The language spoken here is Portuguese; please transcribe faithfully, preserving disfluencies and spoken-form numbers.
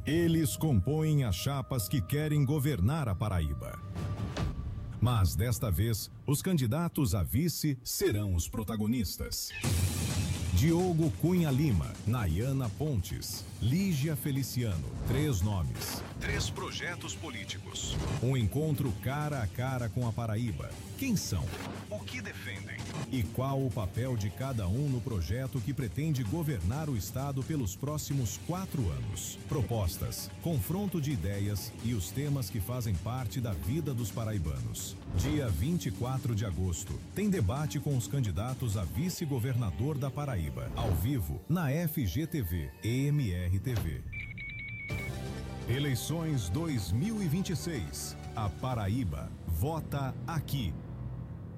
Eles compõem as chapas que querem governar a Paraíba. Mas desta vez, os candidatos a vice serão os protagonistas. Diogo Cunha Lima, Nayana Pontes, Lígia Feliciano, três nomes, três projetos políticos. Um encontro cara a cara com a Paraíba. Quem são? O que defendem? E qual o papel de cada um no projeto que pretende governar o estado pelos próximos quatro anos? Propostas, confronto de ideias e os temas que fazem parte da vida dos paraibanos. Dia vinte e quatro de agosto, tem debate com os candidatos a vice-governador da Paraíba, ao vivo, na F G T V e M R T V. Eleições dois mil e vinte e seis. A Paraíba vota aqui.